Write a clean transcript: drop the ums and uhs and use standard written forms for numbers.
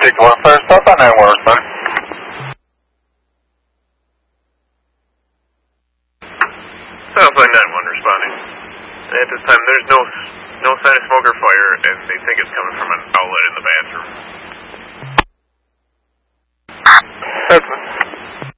speak to one fire stop on that word, sir. Southline 9-1 responding. At this time, there's no sign of smoke or fire, and they think it's coming from an outlet